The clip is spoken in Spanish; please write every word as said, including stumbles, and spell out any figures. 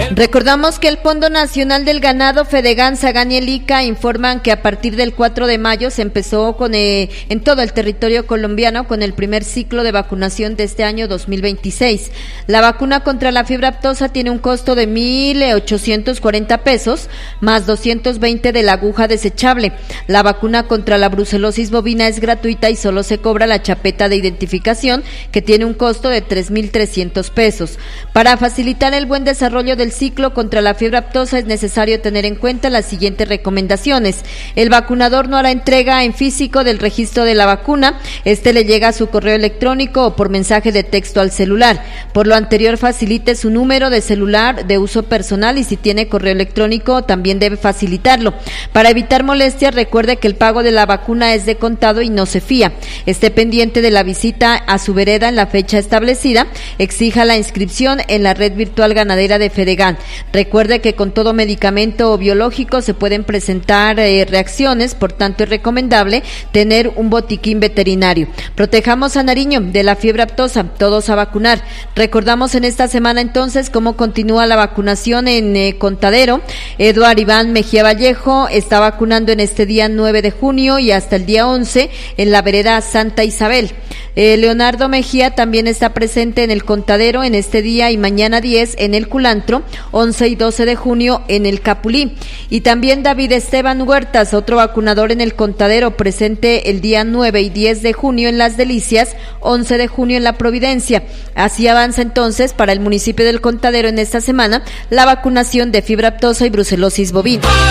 Recordamos que el Fondo Nacional del Ganado, Fedegan, Sagan y el I C A informan que a partir del cuatro de mayo se empezó con eh, en todo el territorio colombiano con el primer ciclo de vacunación de este año dos mil veintiséis. La vacuna contra la fiebre aftosa tiene un costo de mil ochocientos cuarenta pesos más doscientos veinte de la aguja desechable. La vacuna contra la brucelosis bovina es gratuita y solo se cobra la chapeta de identificación, que tiene un costo de tres mil trescientos pesos. Para facilitar el buen desarrollo del ciclo contra la fiebre aftosa es necesario tener en cuenta las siguientes recomendaciones. El vacunador no hará entrega en físico del registro de la vacuna. Este le llega a su correo electrónico o por mensaje de texto al celular. Por lo anterior, facilite su número de celular de uso personal y si tiene correo electrónico también debe facilitarlo. Para evitar molestias, recuerde que el pago de la vacuna es de contado y no se fía. Esté pendiente de la visita a su vereda en la fecha establecida. Exija la inscripción en la red virtual ganadera de Fedegan. Recuerde que con todo medicamento o biológico se pueden presentar eh, reacciones, por tanto es recomendable tener un botiquín veterinario. Protejamos a Nariño de la fiebre aftosa, todos a vacunar. Recordamos en esta semana entonces cómo continúa la vacunación en eh, Contadero. Eduardo Iván Mejía Vallejo está vacunando en este día nueve de junio y hasta el día once en la vereda Santa Isabel. Eh, Leonardo Mejía también está presente en el Contadero en este día y mañana diez en el Culantro, once y doce de junio en el Capulí. Y también David Esteban Huertas, otro vacunador en el Contadero, presente el día nueve y diez de junio en Las Delicias, once de junio en La Providencia. Así avanza entonces para el municipio del Contadero en esta semana la vacunación de fiebre aftosa y brucelosis bovina.